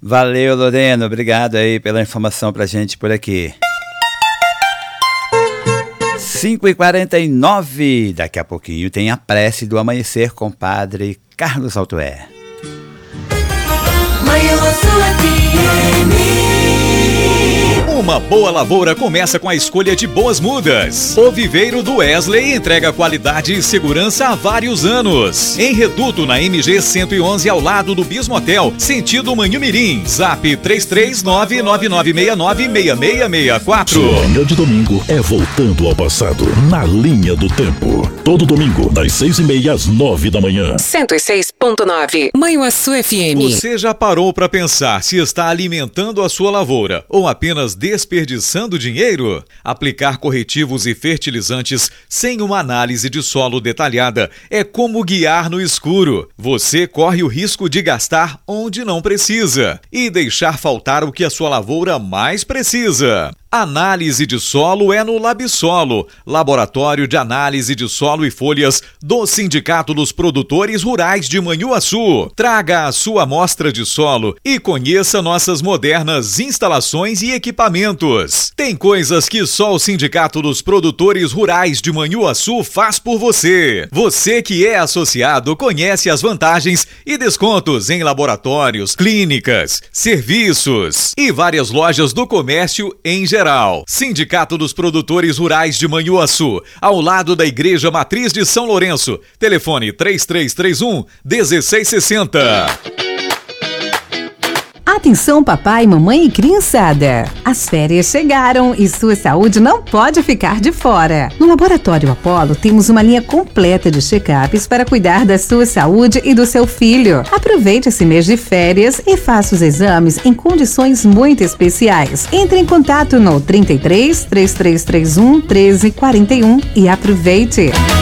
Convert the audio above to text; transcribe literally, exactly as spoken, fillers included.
Valeu, Lorena, obrigado aí pela informação pra gente por aqui. cinco e quarenta e nove, daqui a pouquinho tem a prece do amanhecer com o padre Carlos Altué. Uma boa lavoura começa com a escolha de boas mudas. O viveiro do Wesley entrega qualidade e segurança há vários anos. Em Reduto, na M G cento e onze, ao lado do Bismotel, sentido Manhumirim. Zap três três nove nove nove seis nove seis seis seis quatro. Dia de domingo é voltando ao passado, na linha do tempo. Todo domingo, das seis e meia às nove da manhã. cento e seis ponto nove, Manhuaçu F M. Você já parou para pensar se está alimentando a sua lavoura ou apenas desperdiçando dinheiro? Aplicar corretivos e fertilizantes sem uma análise de solo detalhada é como guiar no escuro. Você corre o risco de gastar onde não precisa e deixar faltar o que a sua lavoura mais precisa. Análise de solo é no Labsolo, Laboratório de Análise de Solo e Folhas do Sindicato dos Produtores Rurais de Manhuaçu. Traga a sua amostra de solo e conheça nossas modernas instalações e equipamentos. Tem coisas que só o Sindicato dos Produtores Rurais de Manhuaçu faz por você. Você que é associado conhece as vantagens e descontos em laboratórios, clínicas, serviços e várias lojas do comércio em geral. Sindicato dos Produtores Rurais de Manhuaçu, ao lado da Igreja Matriz de São Lourenço. Telefone três três três um, um seis seis zero. Atenção papai, mamãe e criançada! As férias chegaram e sua saúde não pode ficar de fora. No Laboratório Apollo temos uma linha completa de check-ups para cuidar da sua saúde e do seu filho. Aproveite esse mês de férias e faça os exames em condições muito especiais. Entre em contato no trinta e três, três três três um, um três quatro um e aproveite!